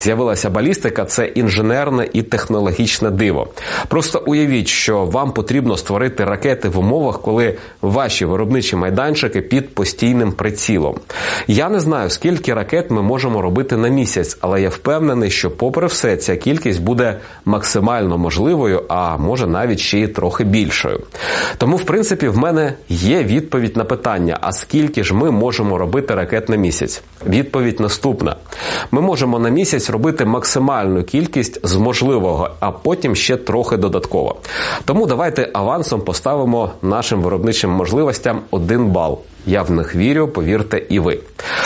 З'явилася балістика – це інженерне і технологічне диво. Просто уявіть, що вам потрібно створити ракети в умовах, коли ваші виробничі майданчики під постійним прицілом. Я не знаю, скільки ракет ми можемо робити на місяць, але я впевнений, що попри все ця кількість буде максимально можливою, а може навіть ще й трохи більшою. Тому, в принципі, в мене є відповідь на питання, а скільки ж ми можемо робити ракет на місяць? Відповідь наступна. Ми можемо на місяць робити максимальну кількість з можливого, а потім ще трохи додатково. Тому давайте авансом поставимо нашим виробничим можливостям 1 бал. Я в них вірю, повірте і ви.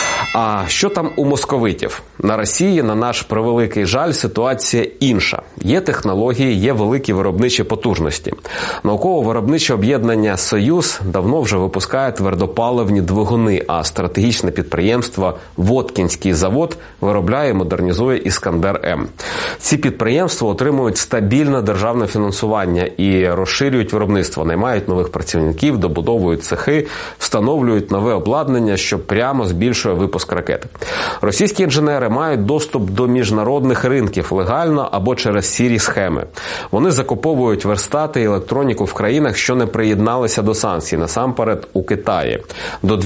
А що там у московитів? На Росії, на наш превеликий жаль, ситуація інша. Є технології, є великі виробничі потужності. Науково-виробниче об'єднання «Союз» давно вже випускає твердопаливні двигуни, а стратегічне підприємство «Воткінський завод» виробляє і модернізує «Іскандер-М». Ці підприємства отримують стабільне державне фінансування і розширюють виробництво, наймають нових працівників, добудовують цехи, встановлюють нове обладнання, що прямо збільшує випуск ракет. Російські інженери мають доступ до міжнародних ринків легально або через сірі схеми. Вони закуповують верстати і електроніку в країнах, що не приєдналися до санкцій, насамперед у Китаї. До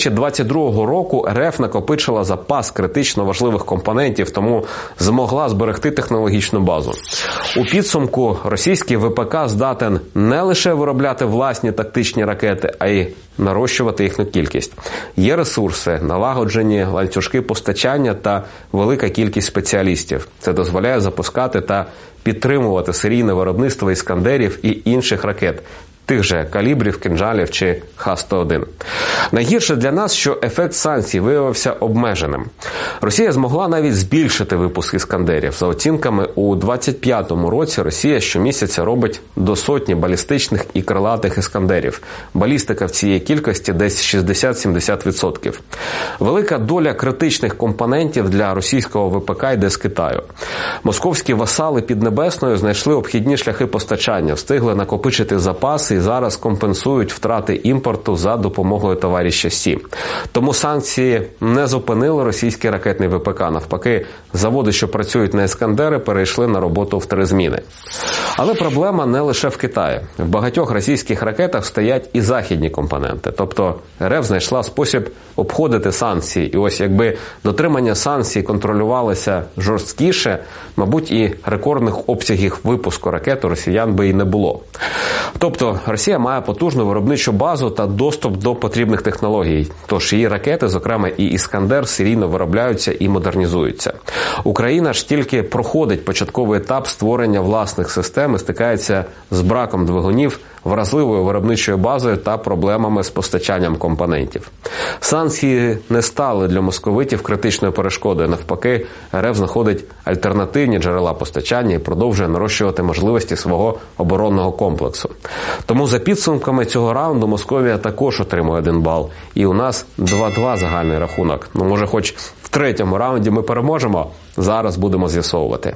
2022 року РФ накопичила запас критично важливих компонентів, тому змогла зберегти технологічну базу. У підсумку російський ВПК здатен не лише виробляти власні тактичні ракети, а й нарощувати їхню кількість. Є ресурси, налагоджені ланцюжки постачання та велика кількість спеціалістів. Це дозволяє запускати та підтримувати серійне виробництво «Іскандерів» і інших ракет, тих же «Калібрів», «Кинжалів» чи Х-101. Найгірше для нас, що ефект санкцій виявився обмеженим. Росія змогла навіть збільшити випуск «Іскандерів». За оцінками, у 2025 році Росія щомісяця робить до сотні балістичних і крилатих «Іскандерів». Балістика в цієї кількості десь 60-70%. Велика доля критичних компонентів для російського ВПК йде з Китаю. Московські васали Піднебесної знайшли обхідні шляхи постачання, встигли накопичити запаси і зараз компенсують втрати імпорту за допомогою товариша Сі. Тому санкції не зупинили російський ракетний ВПК. Навпаки, заводи, що працюють на «Іскандери», перейшли на роботу в 3 зміни. Але проблема не лише в Китаї. В багатьох російських ракетах стоять і західні компоненти. Тобто РФ знайшла спосіб обходити санкції. І ось якби дотримання санкцій контролювалося жорсткіше, мабуть, і рекордних обсягів випуску ракет у росіян би і не було. Тобто Росія має потужну виробничу базу та доступ до потрібних технологій. Тож її ракети, зокрема і «Іскандер», серійно виробляються і модернізуються. Україна ж тільки проходить початковий етап створення власних систем і стикається з браком двигунів, вразливою виробничою базою та проблемами з постачанням компонентів. Санкції не стали для московитів критичною перешкодою. Навпаки, РФ знаходить альтернативні джерела постачання і продовжує нарощувати можливості свого оборонного комплексу. Тому за підсумками цього раунду Московія також отримує 1 бал. І у нас 2-2 загальний рахунок. Може, хоч в 3-му раунді ми переможемо? Зараз будемо з'ясовувати.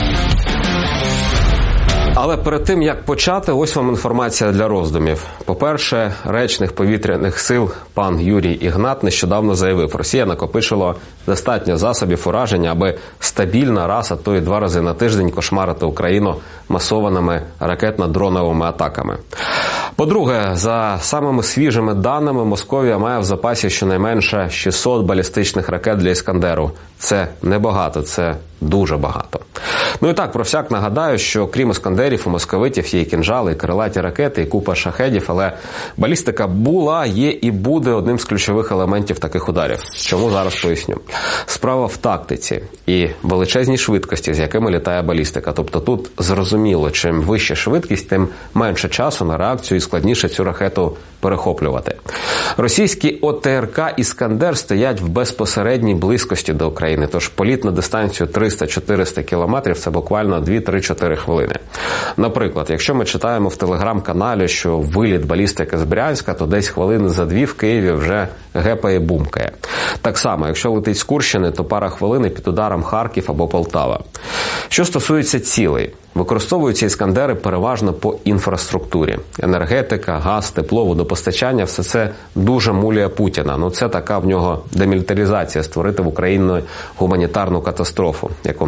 Але перед тим, як почати, ось вам інформація для роздумів. По-перше, речник повітряних сил пан Юрій Ігнат нещодавно заявив, Росія накопичила достатньо засобів ураження, аби стабільно раз, а то й 2 рази на тиждень кошмарити Україну масованими ракетно-дроновими атаками. По-друге, за самими свіжими даними, Московія має в запасі щонайменше 600 балістичних ракет для «Іскандеру». Це небагато, це дуже багато. Ну і так, про всяк нагадаю, що крім «Іскандерів» у московитів є і «Кинжали», і крилаті ракети, і купа шахедів, але балістика була, є і буде одним з ключових елементів таких ударів. Чому зараз поясню. Справа в тактиці і величезній швидкості, з якими літає балістика. Тобто тут зрозуміло, чим вища швидкість, тим менше часу на реакцію і складніше цю ракету перехоплювати. Російські ОТРК «Іскандер» стоять в безпосередній близькості до України, тож політ на дистанцію 300-400 кілометрів – це буквально 2-3-4 хвилини. Наприклад, якщо ми читаємо в телеграм-каналі, що виліт балістики з Брянська, то десь хвилини за 2 в Києві вже гепає, бумкає. Так само, якщо летить з Курщини, то пара хвилин і під ударом Харків або Полтава. Що стосується цілей, використовуються «Іскандери» переважно по інфраструктурі. Енергетика, газ, тепло, водопостачання – все це дуже муляє Путіна. Це така в нього демілітаризація – створити в Україні гуманітарну катастрофу, як